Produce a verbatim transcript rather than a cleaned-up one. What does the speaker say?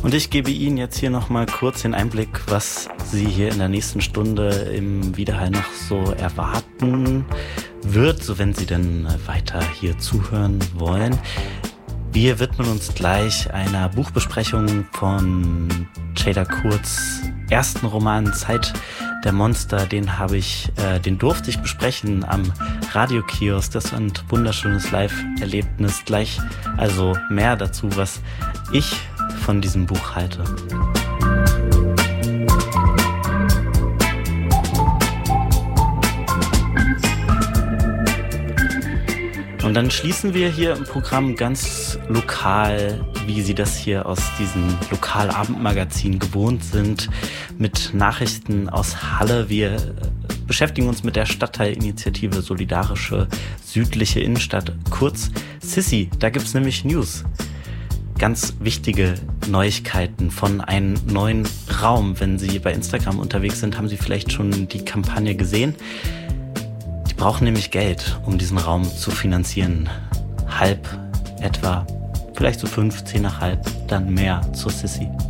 Und ich gebe Ihnen jetzt hier nochmal kurz den Einblick, was Sie hier in der nächsten Stunde im Widerhall noch so erwarten wird, so wenn Sie denn weiter hier zuhören wollen. Wir widmen uns gleich einer Buchbesprechung von Ceyda Kurz' ersten Roman Zeit der Monster. Den habe ich, äh, den durfte ich besprechen am Radiokiosk. Das war ein wunderschönes Live-Erlebnis. Gleich also mehr dazu, was ich von diesem Buch halte. Und dann schließen wir hier im Programm ganz lokal, wie Sie das hier aus diesen Lokalabendmagazinen gewohnt sind, mit Nachrichten aus Halle. Wir beschäftigen uns mit der Stadtteilinitiative Solidarische Südliche Innenstadt, kurz Sissi. Da gibt's nämlich News. Ganz wichtige Neuigkeiten von einem neuen Raum. Wenn Sie bei Instagram unterwegs sind, haben Sie vielleicht schon die Kampagne gesehen. Die brauchen nämlich Geld, um diesen Raum zu finanzieren. Halb etwa, vielleicht so fünf, zehn nach halb, dann mehr zur Sissi.